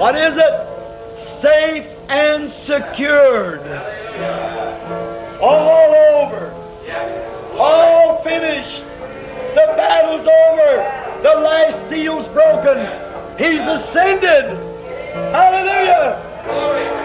What is it? Safe and secured. All over. All finished. The battle's over. The last seal's broken. He's ascended. Hallelujah.